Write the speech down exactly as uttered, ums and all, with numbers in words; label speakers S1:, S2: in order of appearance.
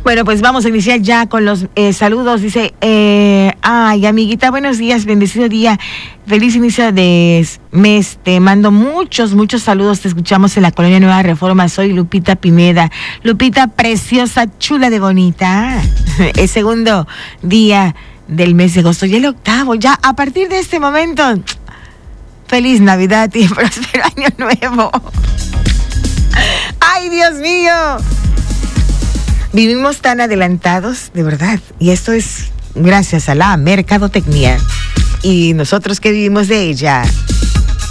S1: Bueno, pues vamos a iniciar ya con los eh, saludos. Dice, eh, ay, amiguita, buenos días, bendecido día, feliz inicio de mes. Te mando muchos, muchos saludos. Te escuchamos en la Colonia Nueva Reforma. Soy Lupita Pineda. Lupita, preciosa, chula de bonita. El segundo día del mes de agosto y el octavo. Ya a partir de este momento, feliz Navidad y próspero año nuevo. Ay, Dios mío. Vivimos tan adelantados, de verdad, y esto es gracias a la mercadotecnia y nosotros que vivimos de ella.